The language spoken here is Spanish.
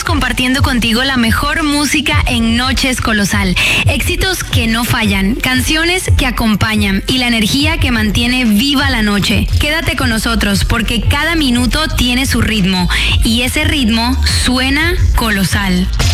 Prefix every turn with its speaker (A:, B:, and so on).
A: seguimos compartiendo contigo la mejor música en Noches Colosal. Éxitos que no fallan, canciones que acompañan y la energía que mantiene viva la noche. Quédate con nosotros porque cada minuto tiene su ritmo y ese ritmo suena colosal.